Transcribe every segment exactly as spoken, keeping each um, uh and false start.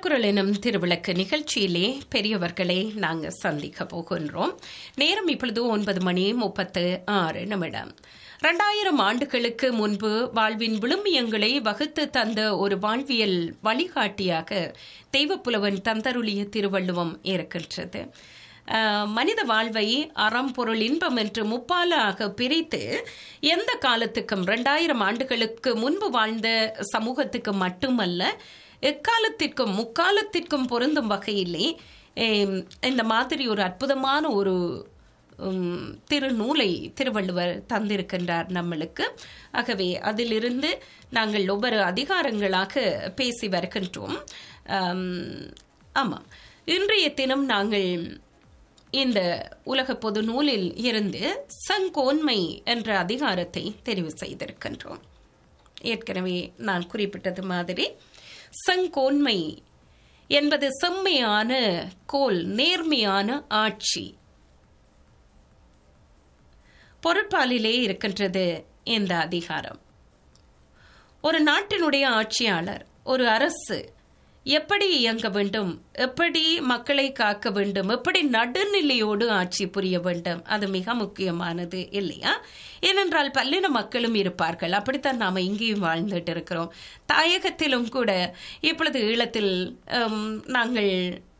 திருக்குறள் எனும் திருவிளக்கு நிகழ்ச்சியிலே பெரியவர்களை நாங்கள் சந்திக்க போகின்றோம். நேரம் இப்பொழுது ஒன்பது மணி முப்பத்து ஆறு நிமிடம். இரண்டாயிரம் ஆண்டுகளுக்கு முன்பு வாழ்வின் விழுமியங்களை வகுத்து தந்த ஒரு வாழ்வியல் வழிகாட்டியாக தெய்வப்புலவன் தந்தருளிய திருவள்ளுவம் இருக்கின்றது. மனித வாழ்வை அறம் பொருள் இன்பம் என்று முப்பாலாக பிரித்து எந்த காலத்துக்கும் இரண்டாயிரம் ஆண்டுகளுக்கு முன்பு வாழ்ந்த சமூகத்துக்கு மட்டுமல்ல, எக்காலத்திற்கும் முக்காலத்திற்கும் பொருந்தும் வகையிலே இந்த மாதிரி ஒரு அற்புதமான ஒரு திருநூலை திருவள்ளுவர் தந்திருக்கின்றார் நம்மளுக்கு. ஆகவே அதிலிருந்து நாங்கள் ஒவ்வொரு அதிகாரங்களாக பேசி வருகின்றோம். ஆமாம், இன்றைய தினம் நாங்கள் இந்த உலக பொது நூலில் இருந்து சங்கோன்மை என்ற அதிகாரத்தை தெரிவு செய்திருக்கின்றோம். ஏற்கனவே நான் குறிப்பிட்டது மாதிரி சங்கோன்மை என்பது செம்மையான கோல், நேர்மையான ஆட்சி பொருட்பாலிலே இருக்கின்றது. இந்த அதிகாரம் ஒரு நாட்டினுடைய ஆட்சியாளர், ஒரு அரசு எப்படி இயங்க வேண்டும், எப்படி மக்களை காக்க வேண்டும், எப்படி நடுநிலையோடு ஆட்சி புரிய வேண்டும், அது மிக முக்கியமானது இல்லையா? ஏனென்றால் பல்லின மக்களும் இருப்பார்கள். அப்படித்தான் நாம இங்கேயும் வாழ்ந்துட்டு இருக்கிறோம். தாயகத்திலும் கூட இப்பொழுது ஈழத்தில் நாங்கள்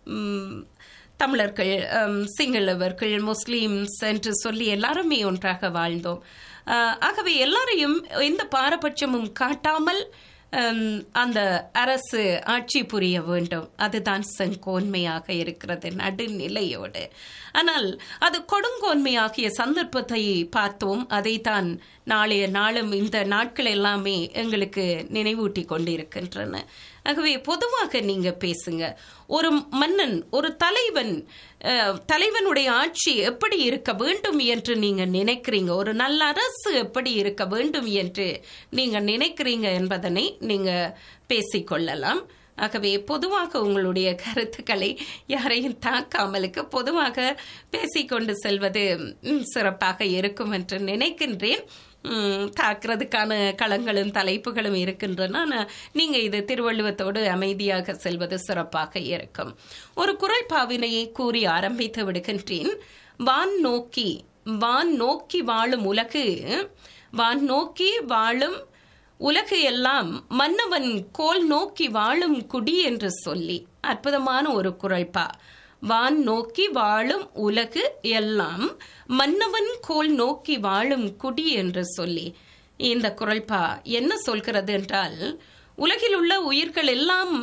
தமிழர்கள், சிங்களவர்கள், முஸ்லீம்ஸ் என்று சொல்லி எல்லாருமே ஒன்றாக வாழ்ந்தோம். ஆகவே எல்லாரையும் எந்த பாரபட்சமும் காட்டாமல் அந்த அரசு ஆட்சி புரிய வேண்டும். அதுதான் செங்கோன்மையாக இருக்கிறது, நடுநிலையோடு. ஆனால் அது கொடுங்கோன்மையாகிய சந்தர்ப்பத்தை பார்த்தோம். அதைத்தான் நாளைய நாளும் இந்த நாட்கள் எல்லாமே எங்களுக்கு நினைவூட்டி கொண்டிருக்கின்றன. ஆகவே பொதுவாக நீங்க பேசுங்க. ஒரு மன்னன், ஒரு தலைவன், தலைவனுடைய ஆட்சி எப்படி இருக்க வேண்டும் என்று நீங்க நினைக்கிறீங்க, ஒரு நல்ல அரசு எப்படி இருக்க வேண்டும் என்று நீங்க நினைக்கிறீங்க என்பதனை நீங்க பேசிக்கொள்ளலாம். ஆகவே பொதுவாக உங்களுடைய கருத்துக்களை யாரையும் தாக்காமலுக்கு பொதுவாக பேசிக்கொண்டு செல்வது சிறப்பாக இருக்கும் என்று நினைக்கின்றேன். தாக்குறதுக்கான களங்களும் தலைப்புகளும் இருக்கின்றன. நீங்க இது திருவள்ளுவத்தோடு அமைதியாக செல்வது சிறப்பாக இருக்கும். ஒரு குறள் பாவினையை கூறி ஆரம்பித்து விடுகின்றேன். வான் நோக்கி வான் நோக்கி வாழும் உலகு, வான் நோக்கி வாழும் உலகு எல்லாம் மன்னவன் கோல் நோக்கி வாழும் குடி என்று சொல்லி அற்புதமான ஒரு குறள்பா. வான் நோக்கி வாழும் உலகு எல்லாம் மன்னவன் கோல் நோக்கி வாழும் குடி என்று சொல்லி இந்த குறள்பா என்ன சொல்கிறது என்றால், உலகில் உள்ள உயிர்கள் எல்லாம்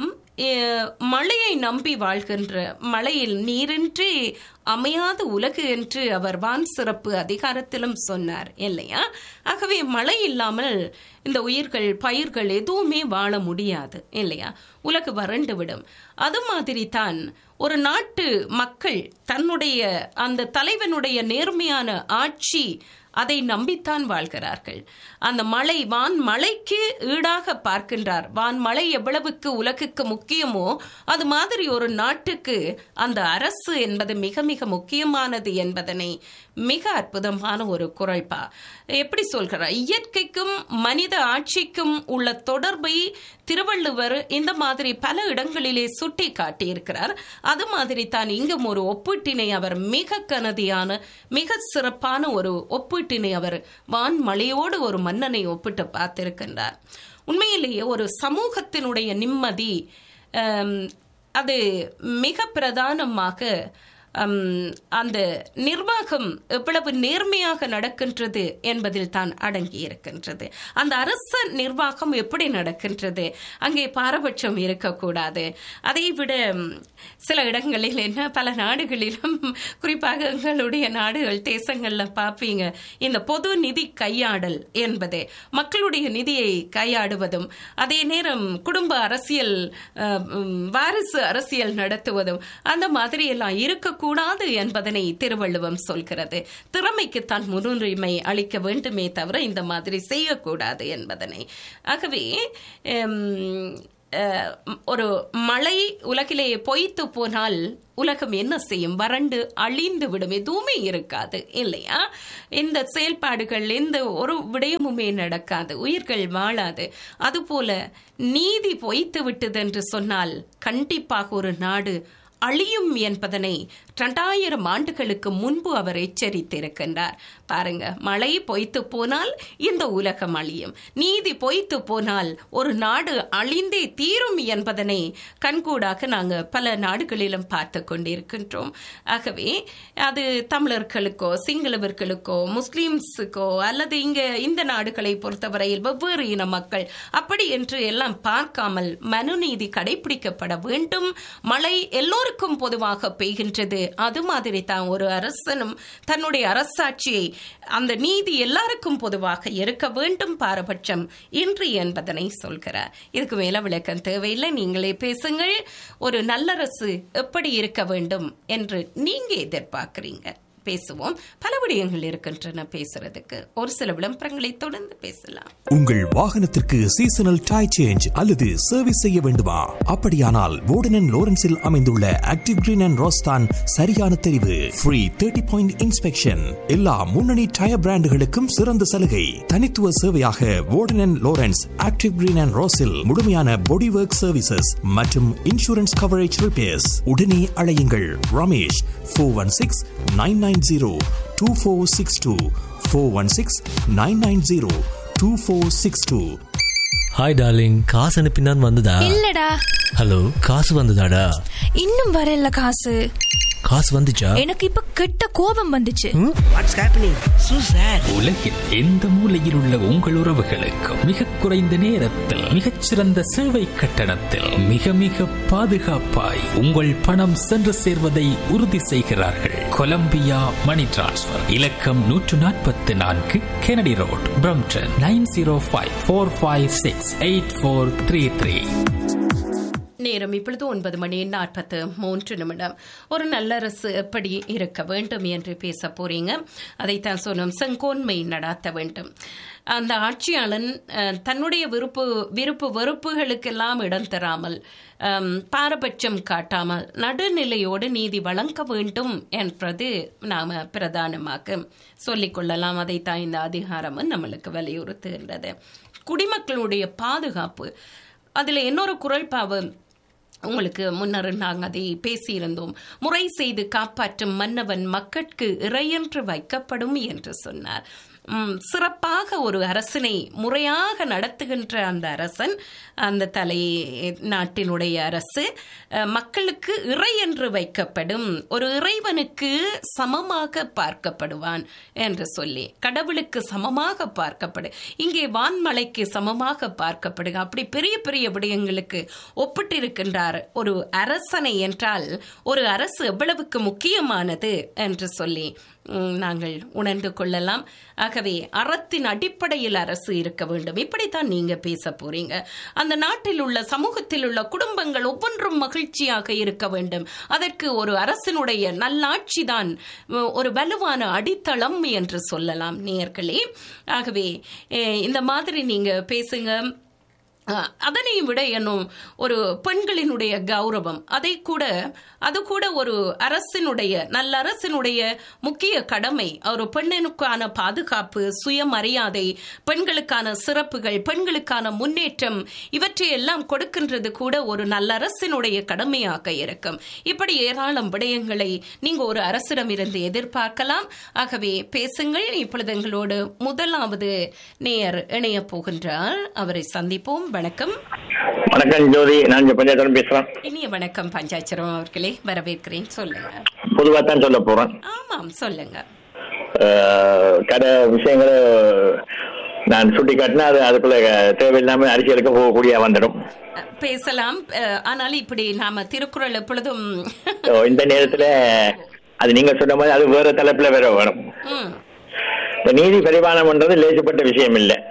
மழையை நம்பி வாழ்கின்ற, மழையில் நீரின்றி அமையாத உலகு என்று அவர் வான் சிறப்பு அதிகாரத்திலும் சொன்னார் இல்லையா? ஆகவே மழை இல்லாமல் இந்த உயிர்கள், பயிர்கள் எதுவுமே வாழ முடியாது இல்லையா? உலகு வறண்டு விடும். அது மாதிரி தான் ஒரு நாட்டு மக்கள் தன்னுடைய அந்த தலைவனுடைய நேர்மையான ஆட்சி, அதை நம்பித்தான் வாழ்கிறார்கள். அந்த மழை, வான் மழைக்கு ஈடாக பார்க்கின்றார். வான் மழை எவ்வளவுக்கு உலகுக்கு முக்கியமோ அது மாதிரி ஒரு நாட்டுக்கு அந்த அரசு என்பது மிக மிக முக்கியமானது என்பதனை மிக அற்புதமான ஒரு குறள்பா. எப்படி சொல்கிறார்? இயற்கைக்கும் மனித ஆட்சிக்கும் உள்ள தொடர்பை திருவள்ளுவர் இந்த மாதிரி பல இடங்களிலே சுட்டி காட்டியிருக்கிறார். அது மாதிரி தான் இங்கும் ஒரு ஒப்பீட்டினை அவர் மிக கனதியான, மிக சிறப்பான ஒரு ஒப்பீட்டினை அவர் வான்மழையோடு ஒரு மன்னனை ஒப்பிட்டு பார்த்திருக்கின்றார். உண்மையிலேயே ஒரு சமூகத்தினுடைய நிம்மதி அது மிக பிரதானமாக அந்த நிர்வாகம் எவ்வளவு நேர்மையாக நடக்கின்றது என்பதில் தான் அடங்கி இருக்கின்றது. அந்த அரச நிர்வாகம் எப்படி நடக்கின்றது, அங்கே பாரபட்சம் இருக்கக்கூடாது. அதை விட சில இடங்களில் என்ன, பல நாடுகளிலும் குறிப்பாக எங்களுடைய நாடுகள், தேசங்கள்ல பார்ப்பீங்க, இந்த பொது நிதி கையாடல் என்பது, மக்களுடைய நிதியை கையாடுவதும் அதே நேரம் குடும்ப அரசியல், வாரிசு அரசியல் நடத்துவதும் அந்த மாதிரி எல்லாம் இருக்க கூடாது என்பதனை திருவள்ளுவம் சொல்கிறது. திறமைக்கு தான் முன்னுரிமை அளிக்க வேண்டுமே தவிர இந்த மாதிரி செய்யக்கூடாது என்பதனை. ஆகவே ஒரு மழை உலகிலே பொய்த்து போனால் உலகம் என்ன செய்யும்? வறண்டு அழிந்து விடும், எதுவுமே இருக்காது இல்லையா? இந்த செயல்பாடுகள் எந்த ஒரு விடயமுமே நடக்காது, உயிர்கள் வாழாது. அதுபோல நீதி பொய்த்து விட்டது என்று சொன்னால் கண்டிப்பாக ஒரு நாடு அழியும் என்பதனை இரண்டாயிரம் ஆண்டுகளுக்கு முன்பு அவர் எச்சரித்திருக்கின்றார். பாருங்க, மழை பொய்த்து போனால் இந்த உலகம் அழியும், நீதி பொய்த்து போனால் ஒரு நாடு அழிந்தே தீரும் என்பதனை கண்கூடாக நாங்கள் பல நாடுகளிலும் பார்த்து கொண்டிருக்கின்றோம். ஆகவே அது தமிழர்களுக்கோ சிங்களவர்களுக்கோ முஸ்லிம்ஸுக்கோ அல்லது இங்க இந்த நாடுகளை பொறுத்தவரையில் வெவ்வேறு இன மக்கள் அப்படி என்று எல்லாம் பார்க்காமல் மனுநீதி கடைபிடிக்கப்பட வேண்டும். மழை எல்லோருக்கும் பொதுவாக பெய்கின்றது. அது மாதிரி தான் ஒரு அரசனும் தன்னுடைய அரசாட்சியை அந்த நீதி எல்லாருக்கும் பொதுவாக இருக்க வேண்டும், பாரபட்சம் இன்று என்பதனை சொல்கிறார். இதுக்கு மேல விளக்கம் தேவையில்லை, நீங்களே பேசுங்கள். ஒரு நல்லரசு எப்படி இருக்க வேண்டும் என்று நீங்க எதிர்பார்க்கிறீங்க? பேசுவோம். பல விடயங்கள் இருக்கின்றன பேசுறதுக்கு. ஒரு சில விளம்பரங்களை தொடர்ந்து பேசலாம். உங்கள் வாகனத்திற்கு சீசனல் டயர் சேஞ்ச் அல்லது சர்வீஸ் செய்ய வேண்டுமா? அப்படியானால் வோர்டன் அண்ட் லோரன்ஸில் அமைந்துள்ள ஆக்டிவ் கிரீன் அண்ட் ரோஸ்தான் சரியான தெரிவு. ஃப்ரீ தேர்ட்டி பாயிண்ட் இன்ஸ்பெக்ஷன், எல்லா முன்னணி டயர் பிராண்டுகளுக்கும் சிறந்த சலுகை. தனித்துவ சேவையாக வோர்டன் and Lawrence active green and ரோஸில் முழுமையான பாடி ஒர்க் சர்வீசஸ் மற்றும் இன்சூரன்ஸ் கவரேஜ் ரிப்பேர்ஸ். உடனே அழையுங்கள் Ramesh four one six nine nine zero two four six two four one six nine nine zero two four six two. Hi darling, காசு அனுப்பினான் வந்ததா? இல்லடா. Hello, காசு வந்ததாடா? இன்னும் வரல. காசு காசு வந்துச்சா? எனக்கு இப்ப கெட்ட கோபம் வந்துச்சு. What's happening சூசர்? உலகின் எந்த மூலையில் உள்ள உங்கள் உறவுகளுக்கு மிக குறைந்த நேரத்தில் மிகச்சிறந்த சேவை கட்டணத்தில் மிக மிக பாதுகாப்பாய் உங்கள் பணம் சென்று சேர்வதை உறுதி செய்கிறார்கள். கொலம்பியா மணி டிரான்ஸ்பர். இலக்கம் நூற்று நாற்பத்தி நான்கு Kennedy road, Brampton nine zero five four five six eight four three three. நேரம் இப்பொழுது ஒன்பது மணி நாற்பத்து மூன்று நிமிடம். ஒரு நல்லரசு எப்படி இருக்க வேண்டும் என்று பேச போறீங்க. அதைத்தான் சொன்னோம், செங்கோன்மை நடாத்த வேண்டும். அந்த ஆட்சியாளன் தன்னுடைய விருப்பு விருப்பு வெறுப்புகளுக்கெல்லாம் இடம் தராமல், பாரபட்சம் காட்டாமல் நடுநிலையோடு நீதி வழங்க வேண்டும் என்பது நாம பிரதானமாக சொல்லிக் கொள்ளலாம். அதைத்தான் இந்த அதிகாரமும் நம்மளுக்கு வலியுறுத்துகின்றது. குடிமக்களுடைய பாதுகாப்பு, அதில் இன்னொரு குரல்பாவு உங்களுக்கு முன்னர் நாங்கள் அதை பேசியிருந்தோம். முறை செய்து காப்பாற்றும் மன்னவன் மக்கட்கு இறையென்று வைக்கப்படும் என்று சொன்னார். சிறப்பாக ஒரு அரசனை முறையாக நடத்துகின்ற அந்த அரசன், அந்த தலை நாட்டினுடைய அரசு மக்களுக்கு இறை என்று வைக்கப்படும், ஒரு இறைவனுக்கு சமமாக பார்க்கப்படுவான் என்று சொல்லி, கடவுளுக்கு சமமாக பார்க்கப்படு, இங்கே வான்மலைக்கு சமமாக பார்க்கப்படுக, அப்படி பெரிய பெரிய விடயங்களுக்கு ஒப்பிட்டிருக்கின்றார் ஒரு அரசனை என்றால் ஒரு அரசு எவ்வளவுக்கு முக்கியமானது என்று சொல்லி நாங்கள் உணர்ந்து கொள்ளலாம். ஆகவே அறத்தின் அடிப்படையில் அரசு இருக்க வேண்டும். இப்படித்தான் நீங்க பேச போறீங்க. அந்த நாட்டில் உள்ள சமூகத்தில் உள்ள குடும்பங்கள் ஒவ்வொன்றும் மகிழ்ச்சியாக இருக்க வேண்டும். அதற்கு ஒரு அரசினுடைய நல்லாட்சி தான் ஒரு வலுவான அடித்தளம் என்று சொல்லலாம் நேயர்களே. ஆகவே இந்த மாதிரி நீங்க பேசுங்க. அதனையும் விட என்னும் ஒரு பெண்களினுடைய கௌரவம், அதை கூட அது கூட ஒரு அரசினுடைய நல்ல அரசினுடைய முக்கிய கடமை. ஒரு பெண்ணுக்கான பாதுகாப்பு, சுயமரியாதை, பெண்களுக்கான சிறப்புகள், பெண்களுக்கான முன்னேற்றம், இவற்றையெல்லாம் கொடுக்கின்றது கூட ஒரு நல்ல அரசினுடைய கடமையாக இருக்கும். இப்படி ஏராளம் விடயங்களை நீங்க ஒரு அரசிடம் இருந்து எதிர்பார்க்கலாம். ஆகவே பேசுங்கள். இப்பொழுது எங்களோடு முதலாவது நேயர் இணைய போகின்றார், அவரை சந்திப்போம். வணக்கம். வணக்கம் ஜோதி, நான் பஞ்சாயத்து பேசுறேன். இனிய வணக்கம் பஞ்சாட்சரம் அவர்களே, வரவேற்கிறேன். சொல்லுங்க. பொதுவா தான் சொல்ல போறேன். ஆமாம், சொல்லுங்க. கட விஷயங்களை நான் சுட்டி காட்டினா அது அதுக்குள்ள தேவையில்லாம அரசியலுக்கு போகக்கூடிய வந்துடும். பேசலாம். ஆனாலும் இப்படி நாம திருக்குறள் எப்பொழுதும் இந்த நேரத்துல அது நீங்க சொன்ன மாதிரி அது வேற தலைப்புல வேற வரும். நீதி பரிபாலனம்ன்றது லேசப்பட்ட விஷயம் இல்லை.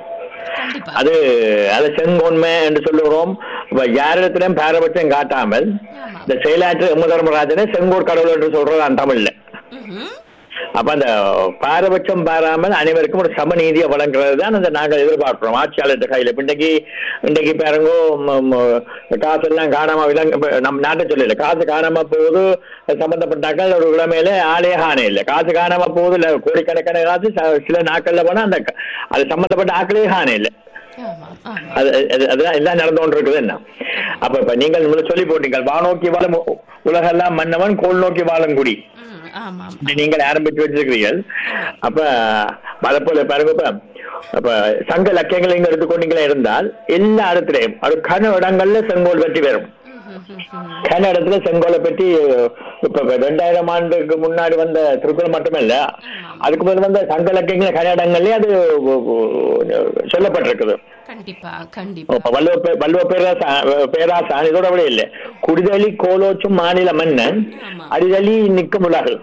அது அதை செங்கோன்மை என்று சொல்லுகிறோம். யாரிடத்திலும் பாரபட்சம் காட்டாமல் இந்த செயலாற்று எம்ம தர்மராஜனை செங்கோர் கடவுள் என்று சொல்றது அந்த தமிழ்ல. அப்ப அந்த பாரபட்சம் பாராமல் அனைவருக்கும் ஒரு சமநீதியை வழங்குறது தான் அந்த நாங்கள் எதிர்பார்க்கிறோம் ஆட்சியாளர் கையில. இன்றைக்கு இன்றைக்கு பாருங்கோ காசு எல்லாம் காணாம விலங்கு நம்ம நாட்டை சொல்லல, காசு காணாம போகுது சம்பந்தப்பட்டாக்கள் ஒரு உடமையில ஆலய காணே இல்லை, காசு காணாம போகுது இல்ல கோடிக்கணக்கான காசு சில நாட்கள்ல போனா அந்த அது சம்பந்தப்பட்ட ஆக்களே காணே இல்லை. அது அதுதான் எல்லாம் நடந்து கொண்டு இருக்குது. என்ன அப்ப இப்ப நீங்கள் சொல்லி போட்டீங்க வானோக்கி வாழும் உலகெல்லாம் மன்னவன் கோல் நோக்கி வாழும் குடி நீங்கள் ஆரம்பித்து வச்சிருக்கிறீர்கள். அப்ப அதை போல பாருங்க, அப்ப சங்க இலக்கியங்களை இங்க எடுத்துக்கொண்டீங்களா இருந்தால் எல்லா இடத்துலயும் அது கன இடங்கள்ல செங்கோல் வெற்றி பெறும். கன இடத்துல செங்கோலை பற்றி இப்ப ரெண்டாயிரம் ஆண்டுக்கு முன்னாடி வந்த திருக்குறள் மட்டுமல்ல, அதுக்கு முதல் வந்த சங்க இலக்கியங்கள் கன இடங்கள்லயே அது சொல்லப்பட்டிருக்குது. வள்ளுவ பேராசான் இதோட விட இல்லை, குடிதலி கோலோச்சும் மாநில மன்னன் அடிதலி நிற்கும் உலகு.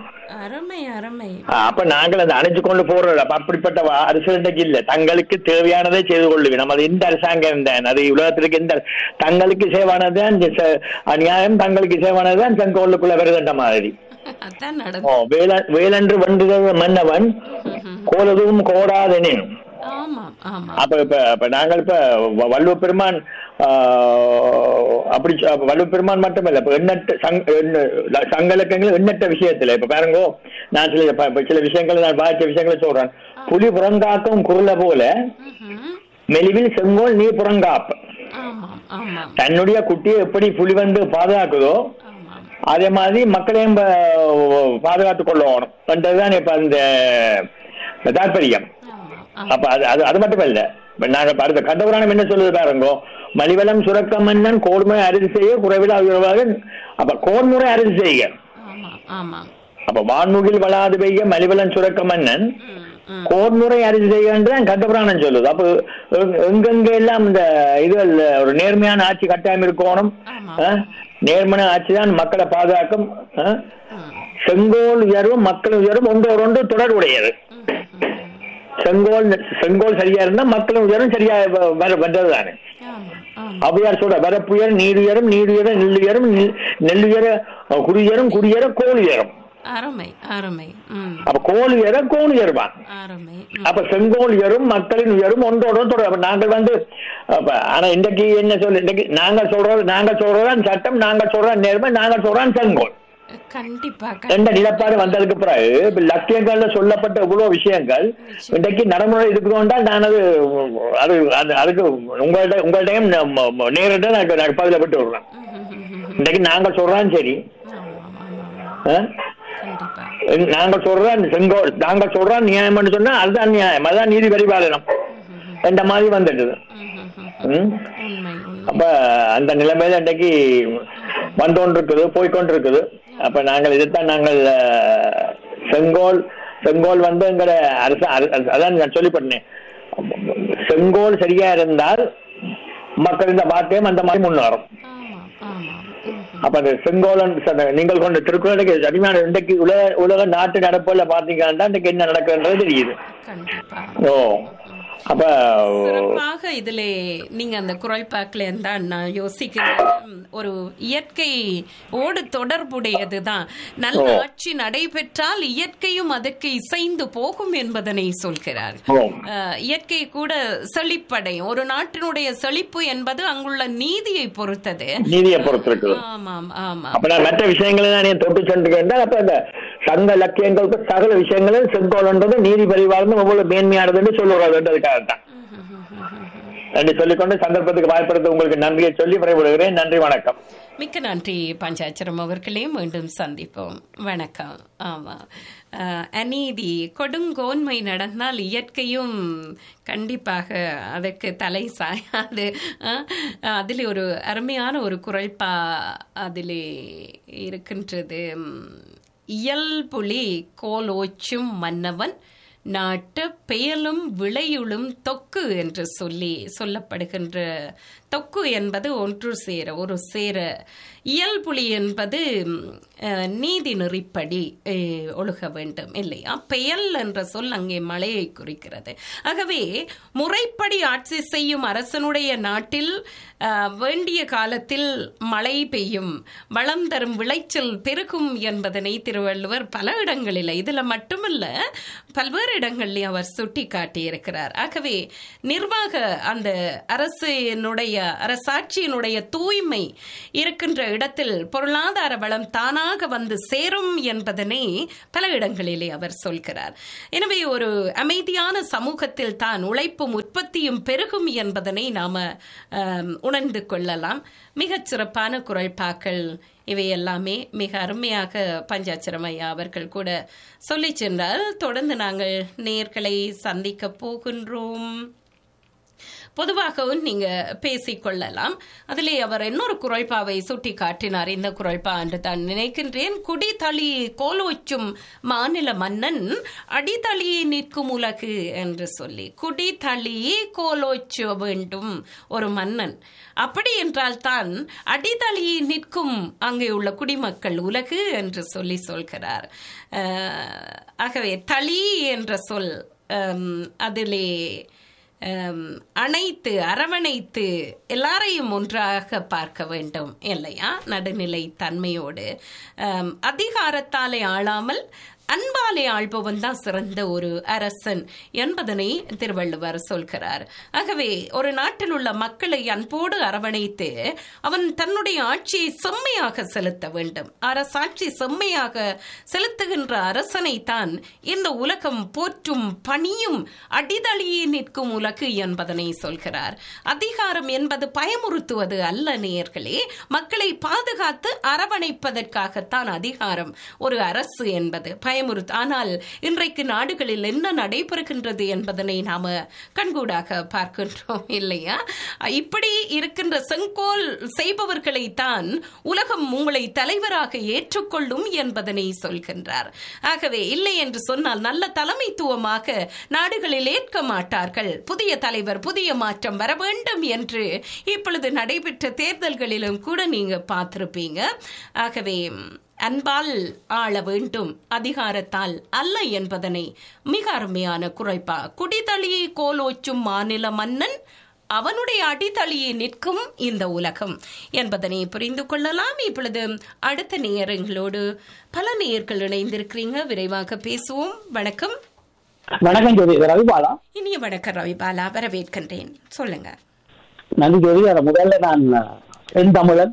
அப்ப நாங்கள் அதை அணைச்சு கொண்டு போறோம். அப்படிப்பட்ட அரசியல் இல்ல, தங்களுக்கு தேவையானதை செய்து கொள்ளுவேன். நம்ம அது எந்த அரசாங்கம் தான், அது உலகத்திற்கு எந்த தங்களுக்கு சேவானதுதான் அநியாயம், தங்களுக்கு சேவானதுதான் செங்கோலுக்குள்ள வருகின்ற மாதிரி. வேலன்று வென்றுகிற மன்னவன் கோலதும் கோடாதெனின். அப்ப இப்ப நாங்கள் இப்ப வள்ளுவ பெருமான் அப்படி வள்ளுவ பெருமான் மட்டுமல்ல, இப்ப எண்ணற்ற சங்க இலக்கியங்கள் எண்ணற்ற விஷயத்துல இப்ப பாருங்க, நான் சில சில விஷயங்களை நான் பாதிச்ச விஷயங்களை சொல்றேன். புலி புறங்காக்கும் குரலை போல மெலிவில் செங்கோல் நீ புறங்காப்பு. தன்னுடைய குட்டியை எப்படி புலி வந்து பாதுகாக்குதோ அதே மாதிரி மக்களையும் பாதுகாத்துக் கொள்ளணும் என்றதுதான் இப்ப அந்த தாற்பயம். அப்ப அது அது மட்டும் இல்ல, நாங்க அடுத்த கண்டபுராணம் என்ன சொல்லுது பாருங்கோ, மலிவலம் சுரக்க மன்னன் கோன்முறை அறுதி செய்ய குறைவிட உயர்வாக. அப்ப கோன்முறை அறுதி செய்ய, அப்ப வான்முகில் வளாது பெய்ய மலிவலம் சுரக்க மன்னன் கோன்முறை அறுதி செய்ய கண்டபுராணம் சொல்லுது. அப்ப எங்கெங்க எல்லாம் இந்த இதுகள் ஒரு நேர்மையான ஆட்சி கட்டாயம் இருக்கணும், நேர்மையான ஆட்சி தான் மக்களை பாதுகாக்கும். செங்கோல் உயர்வும் மக்கள் உயர்வும் ஒன்றோடு ஒன்று தொடர்புடையது. செங்கோல் செங்கோல் சரியா இருந்தா மக்களும் உயரும் சரியா வந்தது தானே. அவ்வையார் சொல்ற வரப்புயர் நீடுயரும் நீடுயர நெல்லுயரும் நெல்லுயர குடியரும் குடியர கோல் உயரும். அப்ப கோல் உயர கோல் உயர்வான். அப்ப செங்கோல் உயரும் மக்களின் உயரும் ஒன்றோட தொடர். நாங்கள் வந்து ஆனா இன்றைக்கு என்ன சொல்லு, இன்றைக்கு நாங்கள் சொல்றது நாங்கள் சொல்றதான் சட்டம், நாங்கள் சொல்றோம் நேர்மை, நாங்கள் சொல்றோம் செங்கோல். எந்த நிலப்பாடு வந்ததுக்கு பிறகு லட்சியங்கள்ல சொல்லப்பட்ட இவ்வளவு விஷயங்கள் இன்றைக்கு நடைமுறை இருக்குதோண்டால் நான் அது அது அதுக்கு உங்கள்ட்ட உங்கள்டையும் நேரிட்ட நான் பதில விட்டு விடுறேன். இன்றைக்கு நாங்க சொல்றோம் சரி, நாங்க சொல்றோம் செங்கோல், நாங்க சொல்றோம் நியாயம்னு சொன்னா அதுதான் நியாயம், அதுதான் நீதி பரிபாலனம் என்ற மாதிரி வந்துடுது. அப்ப அந்த நிலைமையில இன்றைக்கு வந்தோன்றிருக்குது, போய்கொண்டிருக்குது. அப்ப நாங்கள் இதைத்தான் நாங்கள் செங்கோல் செங்கோல் வந்து எங்களை அரசு அதான் நான் சொல்லிப்பட்டேன், செங்கோல் சரியா இருந்தால் மக்கள் இந்த பாட்டையும் அந்த மாதிரி முன்னேறும். அப்ப அந்த செங்கோலன் நீங்கள் கொண்ட திருக்குறளுக்கு அடிமையான இன்றைக்கு உலக உலக நாட்டு நடப்புல பாத்தீங்கன்னா இன்றைக்கு என்ன நடக்குன்றது தெரியுது. ஓ அப்ப சிறப்பாக இதுல நீங்க அந்த குரல் பாக்கல தான் நான் யோசிக்கிறேன், ஒரு இயற்கை ஓடு தொடர்புடையதுதான். நல்ல ஆட்சி நடைபெற்றால் இயற்கையும் அதற்கு இசைந்து போகும் என்பதனை சொல்கிறார். இயற்கை கூட செழிப்படையும். ஒரு நாட்டினுடைய செழிப்பு என்பது அங்குள்ள நீதியை பொறுத்தது, நீதியை பொறுத்திருக்கு. ஆமாம் ஆமா. அப்ப நான் மற்ற விஷயங்களை நான் தொட்டு சென்றுகின்றேன். அப்ப இந்த சங்க இலக்கியங்களுக்கு சகல விஷயங்களும் செங்கோல்ன்றது நீதி பரிவாரம் எவ்வளவு மேன்மையானதுன்னு சொல்லுறதுக்காக தான் என்று சொல்லிக்கொண்டு சந்தர்ப்பத்துக்கு வாய்ப்படுத்த உங்களுக்கு நன்றியை சொல்லி விடைபெறுகிறேன். நன்றி, வணக்கம். மிக்க நன்றி பஞ்சாட்சரம் அவர்களே, மீண்டும் சந்திப்போம். வணக்கம். ஆமா, அநீதி கொடுங்கோன்மை நடந்தால் இயற்கையும் கண்டிப்பாக அதற்கு தலை சாயாது. அதில் ஒரு அருமையான ஒரு குரல் பா அதிலே இருக்கின்றது. இயல்புலி கோலோச்சும் மன்னவன் நாட்டு பெயலும் விளையுளும் தொக்கு என்று சொல்லி சொல்லப்படுகின்ற தொக்கு என்பது ஒன்று சேர ஒரு சேர, இயல்புலி என்பது நீதி நெறிப்படி ஒழுக வேண்டும் இல்லையா. பெயல் என்ற சொல் அங்கே மழையை குறிக்கிறது. ஆகவே முறைப்படி ஆட்சி செய்யும் அரசனுடைய நாட்டில் வேண்டிய காலத்தில் மழை பெய்யும், வளம் தரும் விளைச்சல் பெருகும் என்பதனை திருவள்ளுவர் பல இடங்களில், இதுல மட்டுமல்ல பல்வேறு இடங்களில் அவர் சுட்டி காட்டியிருக்கிறார். ஆகவே நிர்வாக அந்த அரசினுடைய அரசாட்சியினுடைய தூய்மை இருக்கின்ற இடத்தில் பொருளாதார வளம் தானாக வந்து சேரும் என்பதனை பல இடங்களிலே அவர் சொல்கிறார். எனவே ஒரு அமைதியான சமூகத்தில் தான் உழைப்பும் உற்பத்தியும் பெருகும் என்பதனை நாம உணர்ந்து கொள்ளலாம். மிகச் சிறப்பான குரல்பாக்கள் இவை எல்லாமே மிக அருமையாக பஞ்சாட்சரம் ஐயா அவர்கள் கூட சொல்லி சென்றால், தொடர்ந்து நாங்கள் நேயர்களை சந்திக்க போகின்றோம். பொதுவாகவும் நீங்க பேசிக்கொள்ளலாம். அதிலே அவர் இன்னொரு குரல்பாவை சுட்டி காட்டினார். இந்த குரல்பா என்று தான் நினைக்கின்றேன். குடி தளி கோலோச்சும் மாநில மன்னன் அடித்தளியை நிற்கும் உலகு என்று சொல்லி, குடி தளி கோலோச்ச வேண்டும் ஒரு மன்னன். அப்படி என்றால் தான் அடித்தளியை நிற்கும் அங்கே உள்ள குடிமக்கள் உலகு என்று சொல்லி சொல்கிறார். ஆகவே தளி என்ற சொல் அதிலே அனைத்து அரவணைத்து எல்லாரையும் ஒன்றாக பார்க்க வேண்டும் இல்லையா, நடுநிலை தன்மையோடு. அதிகாரத்தாலே ஆளாமல் அன்பாலே ஆள்பவன் தான் சிறந்த ஒரு அரசன் என்பதனை திருவள்ளுவர் சொல்கிறார். ஆகவே ஒரு நாட்டில் உள்ள மக்களை அன்போடு அரவணைத்து அவன் தன்னுடைய ஆட்சியை செம்மையாக செலுத்த வேண்டும். அரசாட்சி செம்மையாக செலுத்துகின்ற அரசனை தான் இந்த உலகம் போற்றும் பணியும் அடிதளியே நிற்கும் உலகு என்பதனை சொல்கிறார். அதிகாரம் என்பது பயமுறுத்துவது அல்ல நேயர்களே, மக்களை பாதுகாத்து அரவணைப்பதற்காகத்தான் அதிகாரம். ஒரு அரசு என்பது பயமுறுத்து. ஆனால் இன்றைக்கு நாடுகளில் என்ன நடைபெறுகின்றது என்பதனை நாம கண்கூடாக பார்க்கின்றோம் இல்லையா. இப்படி இருக்கின்ற செங்கோல் செய்பவர்களை தான் உலகம் உங்களை தலைவராக ஏற்றுக்கொள்ளும் என்பதனை சொல்கின்றார். ஆகவே இல்லை என்று சொன்னால் நல்ல தலைமைத்துவமாக நாடுகளில் ஏற்க மாட்டார்கள். புதிய தலைவர், புதிய மாற்றம் வர வேண்டும் என்று இப்பொழுது நடைபெற்ற தேர்தல்களிலும் கூட நீங்க பார்த்திருப்பீங்க. ஆகவே அன்பால் ஆள வேண்டும், அதிகாரத்தால் அல்ல என்பதனை மிக அருமையான குறைப்பா. குடிதளியை கோலோச்சும் மாநில மன்னன் அவனுடைய அடித்தளியை நிற்கும் இந்த உலகம் என்பதனை புரிந்து கொள்ளலாம். இப்பொழுது அடுத்த நேயர்களோடு பல நேயர்கள் இணைந்திருக்கிறீங்க, விரைவாக பேசுவோம். வணக்கம். வணக்கம் ஜோதி, ரவிபாலா. இனிய வணக்கம் ரவிபாலா, வரவேற்கின்றேன். சொல்லுங்க. நன்றி ஜோதி. அதை முதல்ல நான் செந்தமிழன்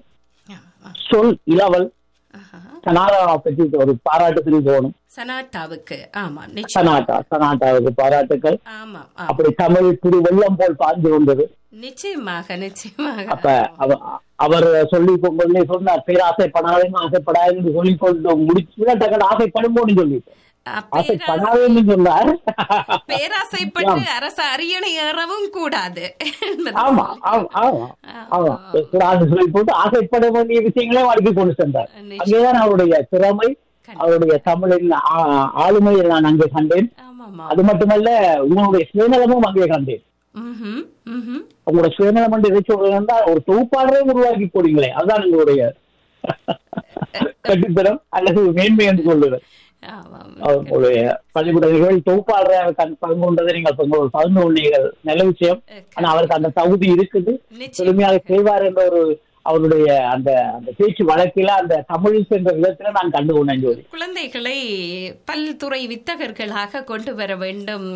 சொல் இளவல் சனாதா பற்றி ஒரு பாராட்டு தெரிவித்து போகணும். சனாட்டாவுக்கு ஆமா, சனாட்டா சனாட்டாவுக்கு பாராட்டுக்கள். ஆமா, அப்படி தமிழ் புது வெள்ளம் போல் பாய்ந்து கொண்டது. நிச்சயமாக நிச்சயமாக. அப்ப அவர் சொல்லி கொண்டே சொன்னார், பேராசைப்படாதேன்னு ஆசைப்படாதுன்னு சொல்லிக் கொண்டு முடிச்சு ஆசைப்படும்போது சொல்லிட்டு ஆசைப்படாதேன்னு சொன்னார். பேராசைப்பட்டு அரசு அரியணை ஏறவும் கூடாது. ஆமா ஆமா ஆமா சொல்லி போட்டு ஆசைப்பட வேண்டிய விஷயங்களே வாழ்க்கை கொண்டு சென்றார். அங்கேதான் அவருடைய திறமை, அவருடைய தமிழின் ஆளுமையை நான் அங்கே கண்டேன். அது மட்டுமல்ல, உங்களுடைய சுயநலமும் அங்கே கண்டேன். உங்களோட சுயநலம் என்று எதிர்த்து ஒரு தொகுப்பாளரே உருவாக்கி போடுங்களே, அதுதான் உங்களுடைய கட்டுத்தரம் அல்லது மேன்மை என்று சொல்லுறேன். அவர்களுடைய பள்ளிக்கூட நிகழ்வு தொகுப்பாளராக பங்கு கொண்டதை நீங்கள் பகிர்ந்து கொண்டீர்கள், நல்ல விஷயம். ஆனா அவருக்கு அந்த தகுதி இருக்குது, எளிமையாக செய்வார் என்ற ஒரு அவருடைய அந்த அந்த பேச்சு வழக்கில அந்த தமிழ் என்ற விதத்துல நான் கண்டு கொண்டேன் ஜோதி. குழந்தைகளை பல்துறை வித்தகர்களாக கொண்டு வர வேண்டும்.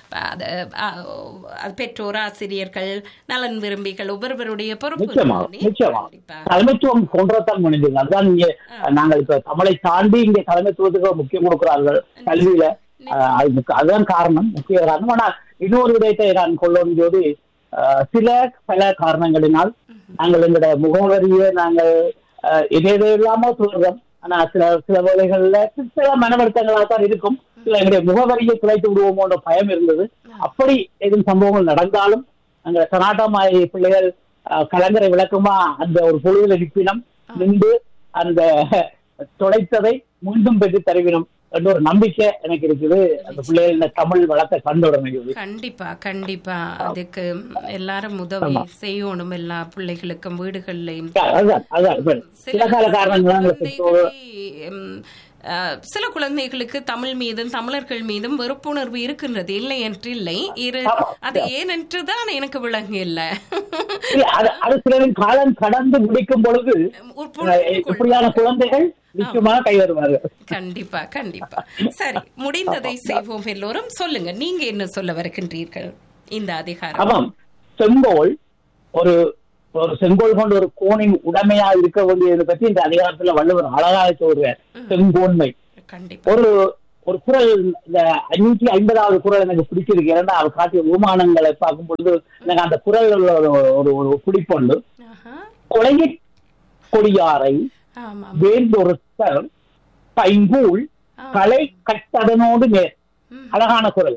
பெற்றோர், ஆசிரியர்கள், நலன் விரும்பிகள் ஒவ்வொருவருடைய பொறுப்பு. நிச்சயமாக நிச்சயமாக தலைமைத்துவம் கொன்றத்தான் முடிஞ்சது. அதுதான் இங்க நாங்கள் இப்ப தமிழை தாண்டி இங்க தலைமைத்துவத்துக்கு முக்கியம் கொடுக்கிறார்கள் கல்வியில. அதுதான் காரணம், முக்கிய காரணம். ஆனால் இன்னொரு விடயத்தை நான் கொள்ளணும் ஜோதி. சில பல காரணங்களினால் நாங்கள் எங்களுடைய முகவரியை நாங்கள் எதேதோ இல்லாம சொல்றோம். ஆனா சில சில வேலைகள்ல சில மனவருத்தங்களாக தான் இருக்கும். சில எங்களுடைய முகவரியை குறைத்து விடுவோமோன்ற பயம் இருந்தது. அப்படி எதுவும் சம்பவங்கள் நடந்தாலும் நாங்கள் சனாட்டமாய் பிள்ளைகள் கலங்கரை விளக்கமா அந்த ஒரு பொழுதில் நிற்பினம் நின்று அந்த தொலைத்ததை மீண்டும் பெற்று தருவினம் என்ற ஒரு நம்பிக்கை எனக்கு இருக்குது. அந்த பிள்ளைகள் இந்த தமிழ் வளர்த்த கண்டுடனே. கண்டிப்பா கண்டிப்பா அதுக்கு எல்லாரும் உதவி செய்யணும். எல்லா பிள்ளைகளுக்கும் வீடுகள்லையும் சில கால காரணங்கள் சில குழந்தைகளுக்கு தமிழ் மீதும் தமிழர்கள் மீதும் வெறுப்புணர்வு இருக்கின்றது, இல்லை என்று இல்லை. அது ஏனென்றுதான் எனக்கு விளங்கு இல்லை. அது சிலரின் காலம் கடந்து முடிக்கும் பொழுது இப்படியான குழந்தைகள் நிச்சயமாக கை வருவார்கள். கண்டிப்பா கண்டிப்பா. சரி, முடிந்ததை செய்வோம். எல்லோரும் சொல்லுங்க, நீங்க என்ன சொல்ல வருகின்றீர்கள் இந்த அதிகாரம்? ஆமாம், செங்கோல் ஒரு ஒரு செங்கோல் கொண்ட ஒரு கோணின் உடமையா இருக்க வேண்டியதை பற்றி இந்த அதிகாரத்துல வள்ளுவர் அழகாக சொல்றார். செங்கோன்மை ஒரு ஒரு குறள், இந்த அஞ்சூற்றி ஐம்பதாவது குறள் எனக்கு பிடிச்சிருக்கு. ஏன்னா அவர் காட்டிய விமானங்களை பார்க்கும் பொழுது எனக்கு அந்த குறள் ஒரு ஒரு பிடிப்புண்டு. கொலையை கொடியாரை வேந்தொருத்தர் பைங்கூல் கலை கட்டதனோடு நேர். அழகான குறள்.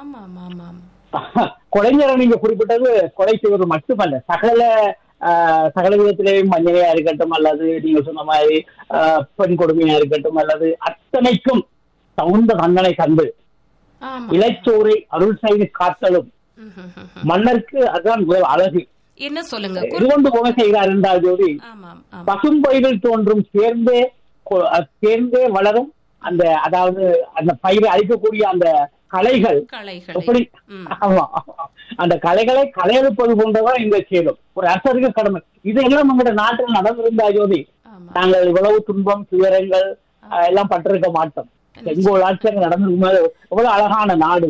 கொலைஞரை நீங்க குறிப்பிட்டது கொலை செய்வது மட்டுமல்ல, சகல சகல விதத்திலேயும் மஞ்சளையா இருக்கட்டும், அல்லது நீங்க சொன்ன மாதிரி பெண் கொடுமையா இருக்கட்டும், அல்லது அத்தனைக்கும் தகுந்த தண்டனை கண்டு இளைச்சோரை அருள் செய்து காத்தலும் மன்னருக்கு அதுதான் அழகு. என்ன சொல்லுங்க, இதுகொண்டு போக செய்கிறார் என்றால் ஜோதி, பசும்பயிரில் தோன்றும் சேர்ந்தே சேர்ந்தே வளரும் அந்த, அதாவது அந்த பயிரை அழிக்கக்கூடிய அந்த கலைகள் எப்படி, ஆமா அந்த கலைகளை கலையெடுப்பது போன்றதான் இங்க சேரும் ஒரு அரசருக்கு கடமை. இதெல்லாம் நம்முடைய நாட்டில் நடந்திருந்தா ஜோதி, நாங்கள் இவ்வளவு துன்பம் துயரங்கள் எல்லாம் பட்டிருக்க மாட்டோம். செங்கோல் ஆட்சியர் நடந்திருக்கும் எவ்வளவு அழகான நாடு.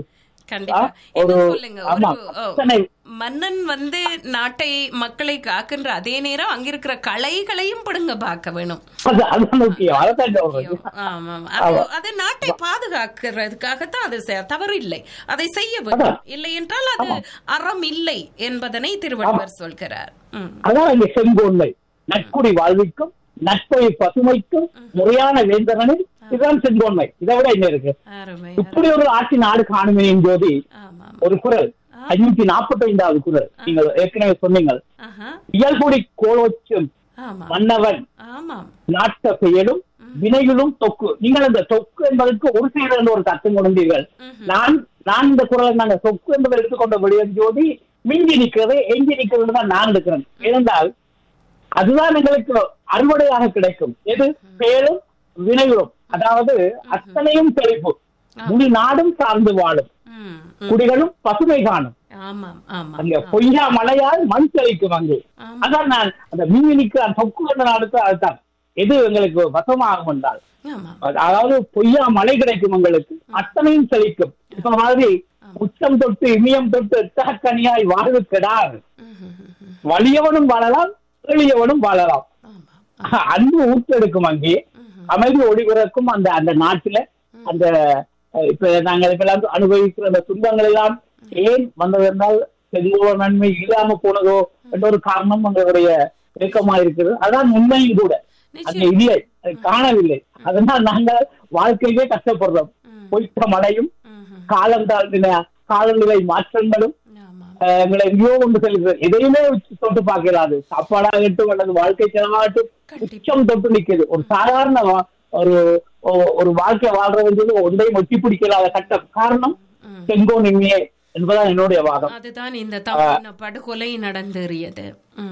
மன்னன் வந்து நாட்டை மக்களை காக்கின்ற அதே நேரம் அங்க இருக்கிற கலைகளையும் படுங்க பார்க்க வேணும். அது நாட்டை பாதுகாக்கிறதுக்காகத்தான் அது தவறு இல்லை, அதை செய்ய வேண்டும். இல்லை என்றால் அது அறம் இல்லை என்பதனை திருவள்ளுவர் சொல்கிறார். அதான் இங்க செங்கோன்மை நட்குடி வாழ்விக்கும் நட்பை பசுமைக்கும் முறையான வேந்தனில் இதுதான் செங்கோன்மை. இதை விட என்ன இருக்கு? இப்படி ஒரு ஆட்சி நாடு காணுமே ஜோதி. ஒரு குறள் அஞ்சூத்தி நாற்பத்தி ஐந்தாவது குறள் நீங்கள் ஏற்கனவே சொன்னீங்கள். இயல்புடி கோலோச்சும் மன்னவன் நாட்ட பெயரும் வினைகளும் தொக்கு. நீங்கள் அந்த தொக்கு என்பதற்கு ஒரு செயல் ஒரு தத்துவம் கொண்டீர்கள். நான் நான் இந்த குறளை நாங்கள் தொக்கு என்பதை எடுத்துக்கொண்ட விடயம் ஜோதி மிஞ்சி நிற்கிறது எஞ்சி நிற்கிறது தான் நான் இருக்கிறேன். ஏனென்றால் அதுதான் எங்களுக்கு அறுவடையாக கிடைக்கும். எது பெயரும் வினைகளும், அதாவது அத்தனையும் செழிப்பு, முழு நாடும் சார்ந்து வாழும், குடிகளும் பசுமை காணும். அங்க பொய்யா மழையால் மண் செழிக்கும். அங்கே அதான் நான் அந்த மீனிக்கு அந்த தொக்கு என்ற நாடுக்கு அதுதான் எது எங்களுக்கு வசமாகும் என்றால், அதாவது பொய்யா மழை கிடைக்கும், எங்களுக்கு அத்தனையும் செழிக்கும். இப்ப மாதிரி உச்சம் தொட்டு இமயம் தொட்டு எட்டாக்கனியாய் வாழ்வு கெடாது. வலியவனும் வாழலாம், எளியவனும் வாழலாம். அன்பு ஊற்றெடுக்கும், அங்கே அமைதி ஒளிபிறக்கும். அந்த அந்த நாட்டுல அந்த இப்ப நாங்கள் இப்ப அனுபவிக்கிற அந்த துன்பங்கள் எல்லாம் ஏன் வந்தது என்றால் செங்கோல் நன்மை இல்லாம போனதோ என்ற ஒரு காரணம் எங்களுடைய இயக்கமா இருக்குது. அதான் உண்மையும் கூட. அங்க இல்லை, அதை காணவில்லை. அதனால் நாங்கள் வாழ்க்கையிலே கஷ்டப்படுறோம். பொய்த்த மழையும் காலம் தாழ்ந்தின காலநிலை மாற்றங்களும் எங்களை எங்கேயோ கொண்டு செல்கிறது. எதையுமே தொட்டு பார்க்கிறாது. சாப்பாடாகட்டும் அல்லது வாழ்க்கை செலவாகட்டும் உச்சம் தொட்டு நிற்கிறது. ஒரு சாதாரண ஒரு ஒரு வாழ்க்கை வாழ்றது ஒன்றையும் ஒட்டி பிடிக்கலாத கட்டம். காரணம் செங்கோன்மையே என்பதான் என்னுடைய வாதம். அதுதான் இந்த தமிழ் படுகொலை நடந்தேறியது.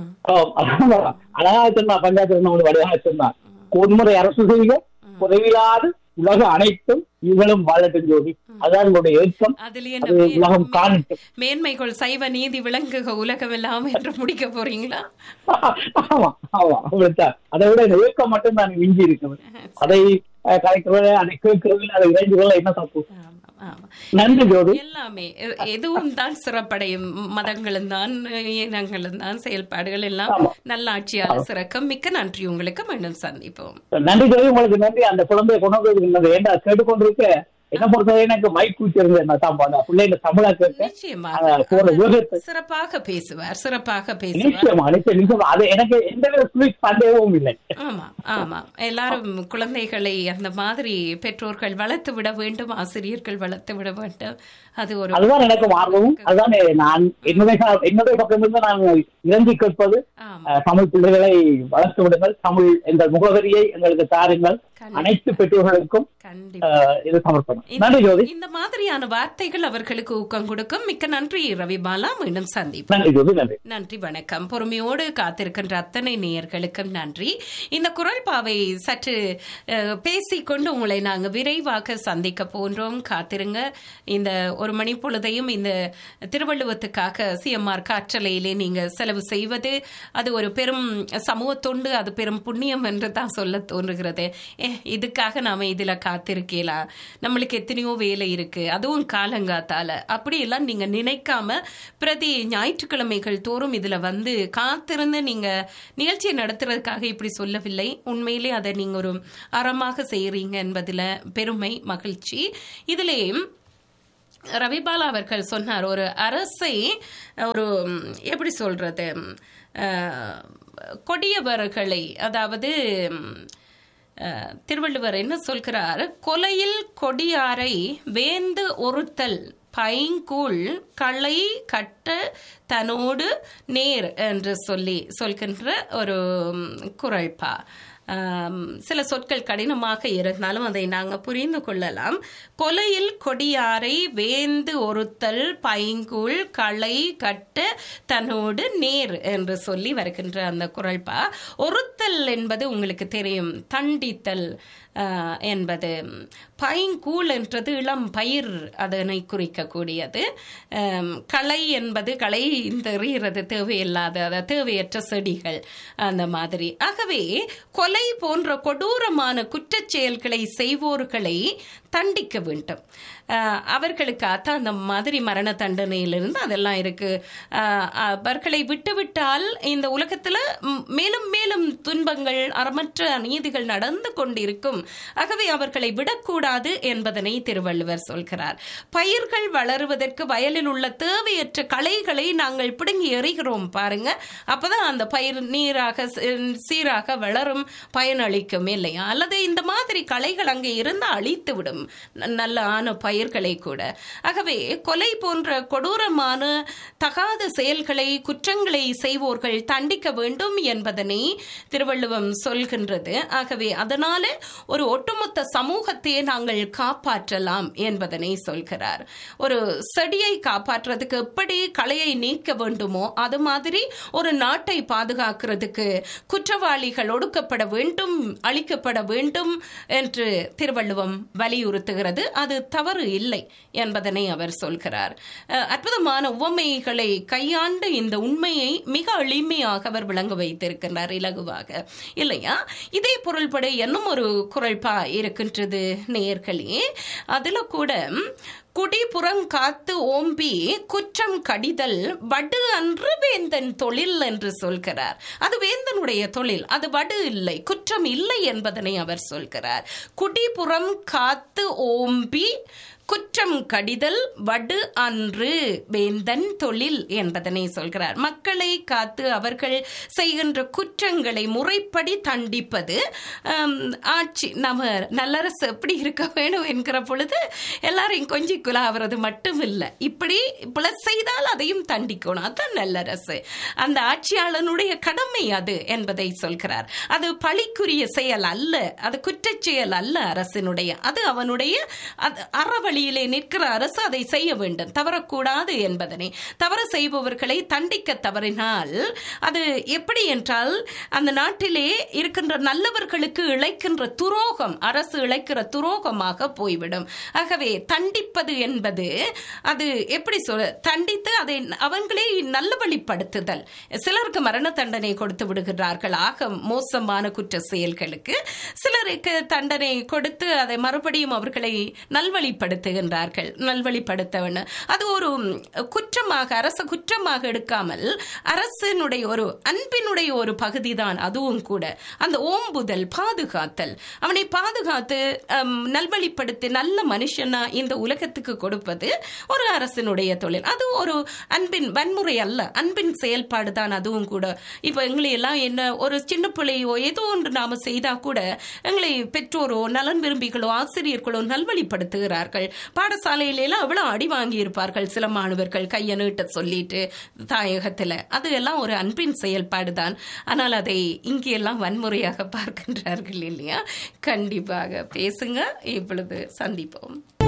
அழகா சொன்னா பஞ்சாயத்து வடிவாக சொன்னா, கோன்முறை அரசு செய்க குறைவில்லாது உலக அனைத்தும் இவளும் வாழட்டும் ஜோதி. அதான் உங்களுடைய ஏற்றம். உலகம் காணட்டும். மேன்மைகள் சைவ நீதி விளங்குக உலகம் எல்லாம் என்று முடிக்க போறீங்களா? ஆமா ஆமா அப்படித்தான். அதை விட இந்த ஏக்கம் மட்டும் தான் மிஞ்சி இருக்கிறது. அதை கலைக்கிறது, அதை கேட்கறது, அதை இறைஞ்சுகள் என்ன தப்பு? நன்றி ஜோதி. எல்லாமே எதுவும் தான் சிறப்படையும். மதங்களும் தான் இனங்களும் தான் செயல்பாடுகள் எல்லாம் நல்ல ஆட்சியாளர் சிறக்கம். மிக்க நன்றி உங்களுக்கு. மீண்டும் சந்திப்போம். நன்றி ஜோதி, உங்களுக்கு நன்றி. அந்த குழந்தைய கொண்டு வந்து ஏண்டா கேட்டுக்கொண்டிருக்க என்ன பொறுத்தவரை எனக்கு மைக் கூச்சிருந்தேன் தான் பிள்ளைங்க தமிழா கேட்க சிறப்பாக பேசுவார் சிறப்பாக நிச்சயமா நிச்சயம் நிச்சயம் அது எனக்கு எந்த சந்தேகமும் இல்லை. ஆமா ஆமா எல்லாரும் குழந்தைகளை அந்த மாதிரி பெற்றோர்கள் வளர்த்து விட வேண்டும், ஆசிரியர்கள் வளர்த்து விட வேண்டும். அது ஒரு அதுதான் எனக்கு ஆர்வமும். அதுதான் நான் என்னுடைய என்னுடைய பக்கமிருந்து நான் இறங்கி கேட்பது, தமிழ் பிள்ளைகளை வளர்த்து விடுங்கள், தமிழ் எங்கள் முகவரியை எங்களுக்கு தாருங்கள், அனைத்து பெற்றோர்களுக்கும் இது சமர்ப்பணம். நன்றி ஜோதி. இந்த மாதிரியான வார்த்தைகள் அவர்களுக்கு ஊக்கம் கொடுக்கும். மிக்க நன்றி ரவிபாலா. மீண்டும் சந்திப்போம். நன்றி ஜோதி. நன்றி நன்றி வணக்கம். பொறுமையோடு காத்திருக்கின்ற அத்தனை நேயர்களுக்கும் நன்றி. இந்த குரல் பாவை சற்று பேசிக்கொண்டு உங்களை நாங்கள் விரைவாக சந்திக்க போன்றோம். காத்திருங்க. இந்த ஒரு மணி பொழுதையும் இந்த திருவள்ளுவத்துக்காக சிஎம்ஆர் காற்றலையிலே நீங்க செலவு செய்வது அது ஒரு பெரும் சமூக தொண்டு, அது பெரும் புண்ணியம் என்று தான் சொல்ல தோன்றுகிறது. இதுக்காக நாம இதுல காத்திருக்கலாம், நம்மளுக்கு எத்தனையோ வேலை இருக்கு, அதுவும் காலங்காத்தால அப்படியெல்லாம் நீங்க நினைக்காம பிரதி ஞாயிற்றுக்கிழமைகள் தோறும் இதுல வந்து காத்திருந்து நீங்க நிகழ்ச்சியை நடத்துறதுக்காக இப்படி சொல்லவில்லை. உண்மையிலே அதை நீங்க ஒரு அறமாக செய்யறீங்க என்பதுல பெருமை, மகிழ்ச்சி. இதுலே ரவிபாலா அவர்கள் சொன்னார், ஒரு அரசை ஒரு எப்படி சொல்றது, கொடியவர்களை, அதாவது திருவள்ளுவர் என்ன சொல்கிறார், கொலையில் கொடியாரை வேந்து ஒருத்தல் பைங்கூழ் களை கட்ட தன்னோடு நேர் என்று சொல்லி சொல்கின்ற ஒரு குறள்பா. சில சொற்கள் கடினமாக இருந்தாலும் அதை நாங்கள் புரிந்து கொள்ளலாம். கொலையில் கொடியாரை வேந்து ஒருத்தல் பைங்கூழ் களை கட்ட தன்னோடு நேர் என்று சொல்லி வருகின்ற அந்த குறள்பா. ஒருத்தல் என்பது உங்களுக்கு தெரியும், தண்டித்தல் என்பது. பைங்கூழ் என்றது இளம் பயிர், அதனை குறிக்கக்கூடியது. களை என்பது களை தெரிகிறது, தேவையில்லாத தேவையற்ற செடிகள் அந்த மாதிரி. ஆகவே கொலை போன்ற கொடூரமான குற்றச் செயல்களை செய்வோர்களை தண்டிக்க வேண்டும். அவர்களுக்காக அந்த மாதிரி மரண தண்டனையிலிருந்து அதெல்லாம் இருக்கு. அவர்களை விட்டுவிட்டால் இந்த உலகத்துல மேலும் மேலும் துன்பங்கள், அறமற்ற அநீதிகள் நடந்து கொண்டிருக்கும். ஆகவே அவர்களை விடக்கூடாது என்பதனை திருவள்ளுவர் சொல்கிறார். பயிர்கள் வளருவதற்கு வயலில் உள்ள தேவையற்ற களைகளை நாங்கள் பிடுங்கி எறிகிறோம் பாருங்க, அப்பதான் அந்த பயிர் நீராக சீராக வளரும், பயனளிக்கும் இல்லையா? அல்லது இந்த மாதிரி களைகள் அங்கே இருந்து அழித்து விடும் நல்ல ஆன பயிர்களை கூட. ஆகவே கொலை போன்ற கொடூரமான தகாத செயல்களை, குற்றங்களை செய்வோர்கள் தண்டிக்க வேண்டும் என்பதனை திருவள்ளுவம் சொல்கின்றது. ஆகவே அதனால ஒரு ஒட்டுமொத்த சமூகத்தையே நாங்கள் காப்பாற்றலாம் என்பதனை சொல்கிறார். ஒரு செடியை காப்பாற்றுறதுக்கு எப்படி களையை நீக்க வேண்டுமோ அது மாதிரி ஒரு நாட்டை பாதுகாக்கிறதுக்கு குற்றவாளிகள் ஒடுக்கப்பட வேண்டும், அழிக்கப்பட வேண்டும் என்று திருவள்ளுவம் வலியுறுத்துகிறது. அது தவறு இல்லை என்பதனை அவர் சொல்கிறார். அற்புதமான உவமைகளை கையாண்டு இந்த உண்மையை மிக எளிமையாக அவர் விளங்க வைத்திருக்கிறார், இலகுவாக இல்லையா? இதே பொருள்பட இன்னும் ஒரு குறள்பா இருக்கின்றது நேயர்களே. அதுல கூட குடிபுறம் காத்து ஓம்பி குற்றம் கடிதல் வடு அன்று வேந்தன் தொழில் என்று சொல்கிறார். அது வேந்தனுடைய தொழில், அது வடு இல்லை, குற்றம் இல்லை என்பதனை அவர் சொல்கிறார். குடிபுறம் காத்து ஓம்பி குற்றம் கடிதல் வடு அன்று வேந்தன் தொழில் என்பதனை சொல்கிறார். மக்களை காத்து அவர்கள் செய்கின்ற குற்றங்களை முறைப்படி தண்டிப்பது ஆட்சி. நம்ம நல்லரசு எப்படி இருக்க வேணும் என்கிற பொழுது எல்லாரையும் கொஞ்சி குலாவது மட்டும் இல்லை, இப்படி பிளஸ் செய்தால் அதையும் தண்டிக்கணும், அதுதான் நல்லரசு. அந்த ஆட்சியாளனுடைய கடமை அது என்பதை சொல்கிறார். அது பழிக்குரிய செயல் அல்ல, அது குற்றச் செயல் அல்ல அரசினுடைய, அது அவனுடைய அறவழி நிற்கிற அரசு அதை செய்ய வேண்டும், தவறக்கூடாது என்பதனை. தவறு செய்பவர்களை தண்டிக்க தவறினால் அது எப்படி என்றால் அந்த நாட்டிலே இருக்கின்ற நல்லவர்களுக்கு இழைக்கின்ற துரோகம், அரசு இழைக்கிற துரோகமாக போய்விடும். ஆகவே தண்டிப்பது என்பது அது எப்படி சொல்ல, தண்டித்து அதை அவங்களே நல்ல வழிப்படுத்துதல். சிலருக்கு மரண தண்டனை கொடுத்து விடுகிறார்கள் ஆக மோசமான குற்ற செயல்களுக்கு, சிலருக்கு தண்டனை கொடுத்து அதை மறுபடியும் அவர்களை நல்வழிப்படுத்த நல்வழிப்படுத்துகின்றார்கள். நல்வழிப்படுத்த வேண்டும். அது ஒரு குற்றமாக, அரச குற்றமாக எடுக்காமல் அரசனுடைய ஒரு அன்பினுடைய ஒரு பகுதி தான் அதுவும் கூட. அந்த ஓம்புதல், பாதுகாத்தல், அவனை பாதுகாத்து நல்வழிப்படுத்தி நல்ல மனுஷனா இந்த உலகத்துக்கு கொடுப்பது ஒரு அரசனுடைய தொழில். அது ஒரு அன்பின் வன்முறை அல்ல, அன்பின் செயல்பாடு தான் அதுவும் கூட. இப்ப எங்களை எல்லாம் என்ன ஒரு சின்ன பிள்ளையோ ஏதோ ஒன்று நாம செய்தா கூட எங்களை பெற்றோரோ நலன் விரும்பிகளோ ஆசிரியர்களோ நல்வழிப்படுத்துகிறார்கள். பாடசாலையில எல்லாம் எவ்வளவு அடி வாங்கி இருப்பார்கள் சில மாணவர்கள் கையை நீட்ட சொல்லிட்டு தாயகத்துல. அது எல்லாம் ஒரு அன்பின் செயல்பாடு தான். ஆனால் அதை இங்கெல்லாம் வன்முறையாக பார்க்கின்றார்கள் இல்லையா? கண்டிப்பாக பேசுங்க. இப்பொழுது சந்திப்போம்.